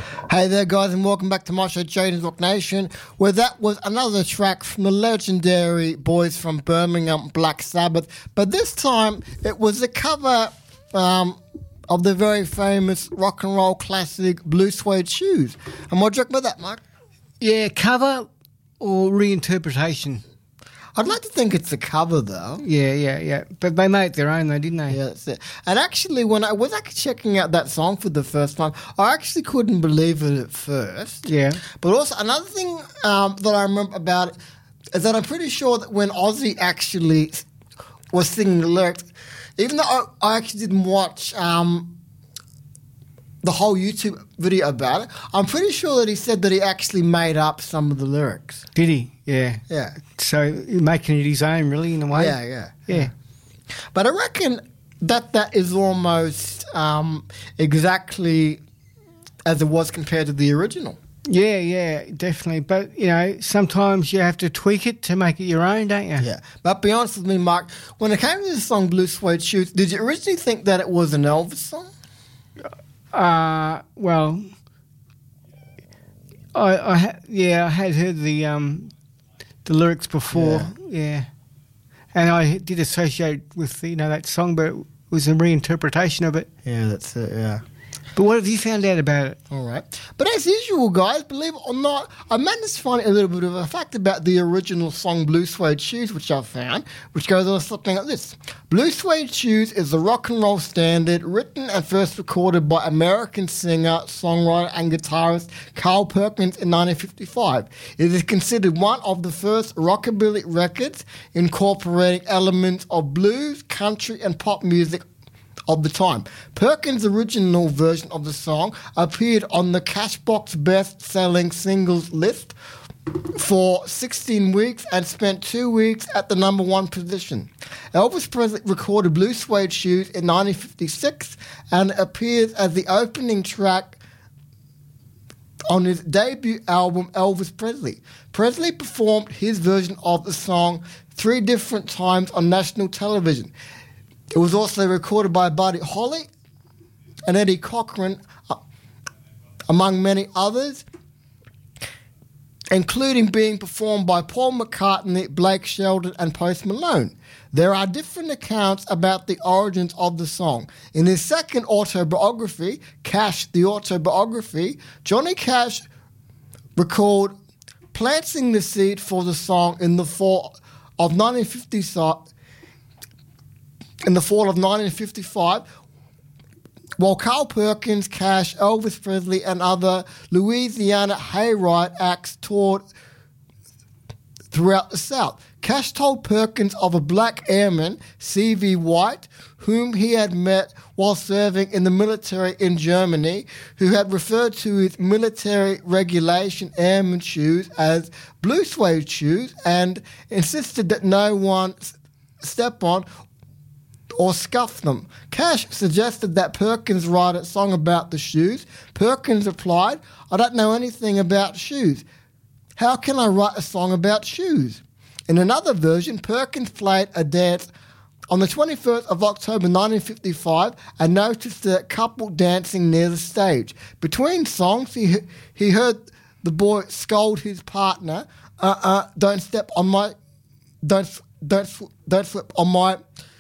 Hey there, guys, and welcome back to my show, Jaden's Rock Nation, where that was another track from the legendary boys from Birmingham, Black Sabbath. But this time, it was a cover of the very famous rock and roll classic Blue Suede Shoes. And what do you reckon about that, Mark? Yeah, cover or reinterpretation? I'd like to think it's a cover, though. Yeah. But they made it their own, though, didn't they? Yeah, that's it. And actually, when I was actually checking out that song for the first time, I actually couldn't believe it at first. Yeah. But also, another thing that I remember about it is that I'm pretty sure that when Ozzy actually was singing the lyrics, even though I actually didn't watch the whole YouTube video about it, I'm pretty sure that he said that he actually made up some of the lyrics. Did he? Yeah. Yeah. So making it his own, really, in a way? Yeah. But I reckon that is almost exactly as it was compared to the original. Yeah, definitely. But, you know, sometimes you have to tweak it to make it your own, don't you? Yeah. But be honest with me, Mark, when it came to the song Blue Suede Shoes, did you originally think that it was an Elvis song? Well, I had heard the lyrics before, yeah. And I did associate with, that song, but it was a reinterpretation of it. Yeah, that's it, yeah. But what have you found out about it? All right. But as usual, guys, believe it or not, I managed to find a little bit of a fact about the original song Blue Suede Shoes, which I found, which goes on something like this. Blue Suede Shoes is a rock and roll standard written and first recorded by American singer, songwriter and guitarist Carl Perkins in 1955. It is considered one of the first rockabilly records incorporating elements of blues, country and pop music of the time. Perkins' original version of the song appeared on the Cashbox best-selling singles list for 16 weeks and spent 2 weeks at the number one position. Elvis Presley recorded Blue Suede Shoes in 1956 and appears as the opening track on his debut album, Elvis Presley. Presley performed his version of the song 3 different times on national television. It was also recorded by Buddy Holly and Eddie Cochran, among many others, including being performed by Paul McCartney, Blake Shelton, and Post Malone. There are different accounts about the origins of the song. In his second autobiography, Cash, the Autobiography, Johnny Cash recalled planting the seed for the song in the fall of 1955, while Carl Perkins, Cash, Elvis Presley, and other Louisiana hayride acts toured throughout the South. Cash told Perkins of a black airman, C.V. White, whom he had met while serving in the military in Germany, who had referred to his military regulation airman shoes as blue suede shoes and insisted that no one step on or scuff them. Cash suggested that Perkins write a song about the shoes. Perkins replied, "I don't know anything about shoes. How can I write a song about shoes?" In another version, Perkins played a dance on the 21st of October 1955 and noticed a couple dancing near the stage. Between songs, he heard the boy scold his partner, don't step on my, don't slip on my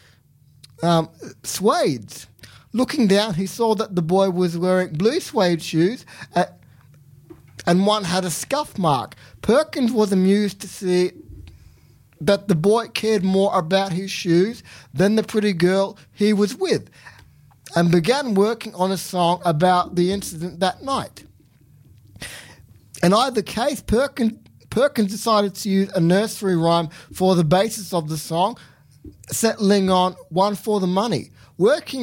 suedes. Looking down, he saw that the boy was wearing blue suede shoes and one had a scuff mark. Perkins was amused to see that the boy cared more about his shoes than the pretty girl he was with and began working on a song about the incident that night. In either case, Perkins decided to use a nursery rhyme for the basis of the song, settling on One for the Money. Working